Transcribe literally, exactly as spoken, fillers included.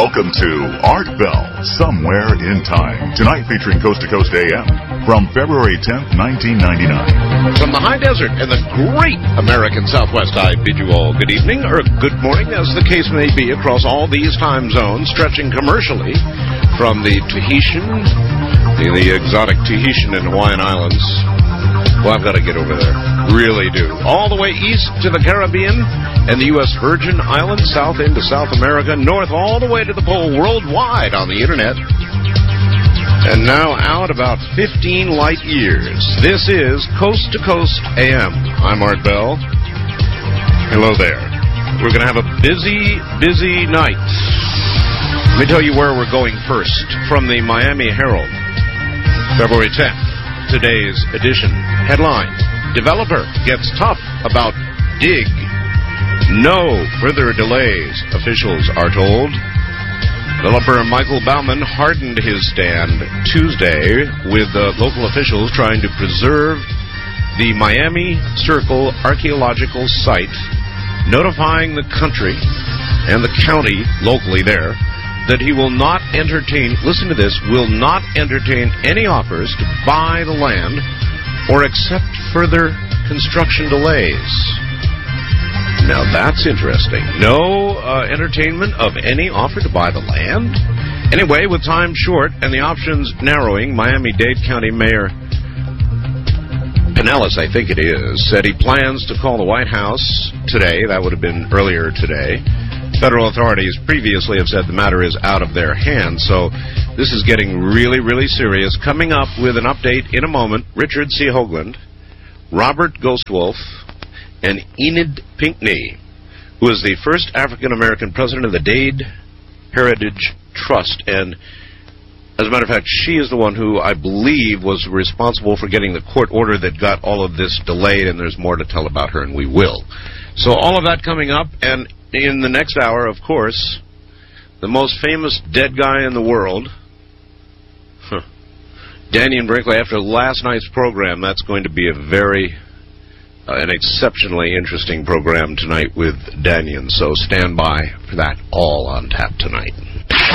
Welcome to Art Bell, Somewhere in Time. Tonight featuring Coast to Coast A M from February tenth, nineteen ninety-nine. From the high desert and the great American Southwest, I bid you all good evening, or good morning, as the case may be, across all these time zones, stretching commercially from the Tahitian, the, the exotic Tahitian and Hawaiian Islands. Well, I've got to get over there. Really do. All the way east to the Caribbean and the U S Virgin Islands, south into South America, north all the way to the pole, worldwide on the Internet. And now out about fifteen light years. This is Coast to Coast A M. I'm Art Bell. Hello there. We're going to have a busy, busy night. Let me tell you where we're going first. From the Miami Herald, February tenth. Today's edition. Headline: Developer gets tough about dig. No further delays, officials are told. Developer Michael Baumann hardened his stand Tuesday with uh, local officials trying to preserve the Miami Circle archaeological site, notifying the country and the county locally there that he will not entertain, listen to this, will not entertain any offers to buy the land or accept further construction delays. Now that's interesting. No uh, entertainment of any offer to buy the land? Anyway, with time short and the options narrowing, Miami-Dade County Mayor Pinellas, I think it is, said he plans to call the White House today. That would have been earlier today. Federal authorities previously have said the matter is out of their hands, so this is getting really, really serious. Coming up with an update in a moment, Richard C. Hoagland, Robert Ghostwolf, and Enid Pinckney, who is the first African-American president of the Dade Heritage Trust. And as a matter of fact, she is the one who I believe was responsible for getting the court order that got all of this delayed, and there's more to tell about her, and we will. So all of that coming up, and in the next hour, of course, the most famous dead guy in the world, huh. Dannion Brinkley. After last night's program, that's going to be a very, uh, an exceptionally interesting program tonight with Dannion. So stand by for that, all on tap tonight.